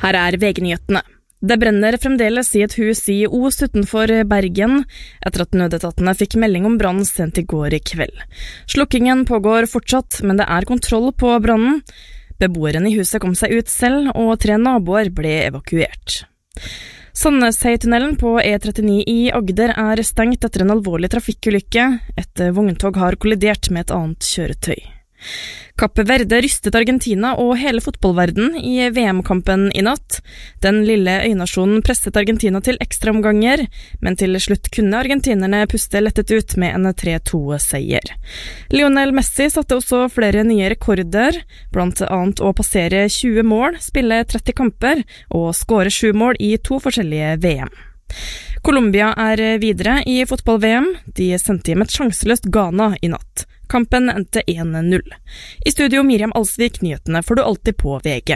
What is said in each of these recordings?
Her VG-nyhetene. Det brenner fremdeles i et hus i Os utenfor Bergen, etter at nødetatene fikk melding om brann sent i går i kveld. Slukkingen pågår fortsatt, men det kontroll på brannen. Beboeren i huset kom seg ut selv, og 3 naboer ble evakuert. Sandneshøytunnelen på E39 i Agder stengt etter en alvorlig trafikkulykke. Et vogntog har kollidert med et annet kjøretøy. Cape Verde rystet Argentina og hele fotballverden i VM-kampen i natt. Den lille øynasjonen presset Argentina til ekstraomganger, men til slutt kunne argentinerne puste lettet ut med en 3-2-seier. Lionel Messi satte også flere nye rekorder, blant annet å passere 20 mål, spille 30 kamper og skåre 7 mål i 2 forskjellige VM. Colombia videre i fotball-VM. De sendte hjem et sjanseløst Ghana i natt. Kampen endte 1-0. I studio Miriam Alsvik, nyhetene får du alltid på VG.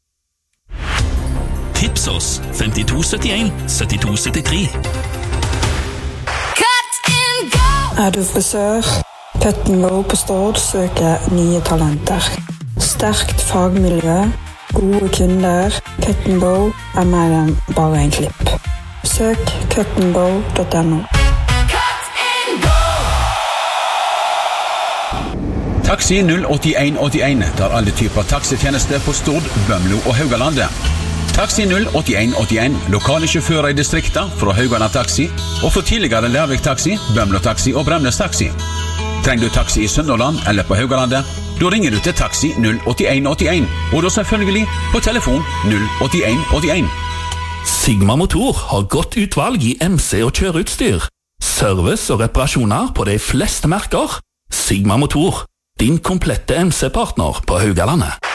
Tips oss 5271 7273. Du frisør? Cut & Go på Stord søker nye talenter. Sterkt fagmiljø, gode kunder. Cut & Go mer enn bare en klipp. Søk cutandgo.no. Taxi 08181 tar alle typer taxitjenester på Stord, Bømlo og Haugalandet. Taxi 08181, lokale sjåfører i distrikter fra Haugaland Taxi og fra tidligere Lærvik Taxi, Bømlo Taxi og Bremnes Taxi. Trenger du taxi i Sunnhordland eller på Haugalandet, da ringer du til Taxi 08181, og da selvfølgelig på telefon 08181. Sigma Motor har godt utvalg i MC og kjøreutstyr. Service og reparasjoner på de fleste merker. Sigma Motor, din komplette MC-partner på Haugalandet.